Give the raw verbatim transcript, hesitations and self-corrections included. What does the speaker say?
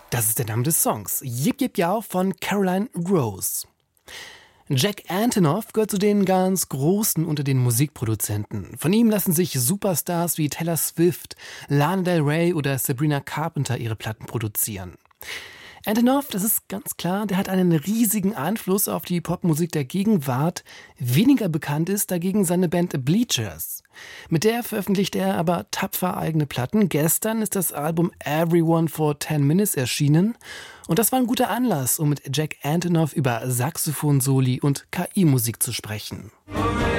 Das ist der Name des Songs. Yip Yip Yaw von Caroline Rose. Jack Antonoff gehört zu den ganz Großen unter den Musikproduzenten. Von ihm lassen sich Superstars wie Taylor Swift, Lana Del Rey oder Sabrina Carpenter ihre Platten produzieren. Antonoff, das ist ganz klar, der hat einen riesigen Einfluss auf die Popmusik der Gegenwart. Weniger bekannt ist dagegen seine Band Bleachers. Mit der veröffentlicht er aber tapfer eigene Platten. Gestern ist das Album Everyone for ten Minutes erschienen. Und das war ein guter Anlass, um mit Jack Antonoff über Saxophon-Soli und K I-Musik zu sprechen.